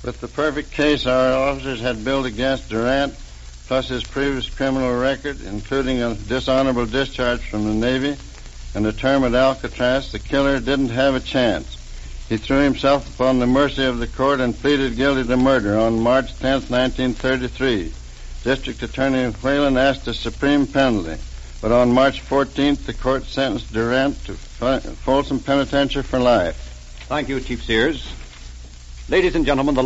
With the perfect case our officers had built against Durant, plus his previous criminal record, including a dishonorable discharge from the Navy and a term at Alcatraz, the killer didn't have a chance. He threw himself upon the mercy of the court and pleaded guilty to murder on March 10, 1933. District Attorney Whalen asked a supreme penalty, but on March 14th, the court sentenced Durant to Folsom Penitentiary for life. Thank you, Chief Sears. Ladies and gentlemen, the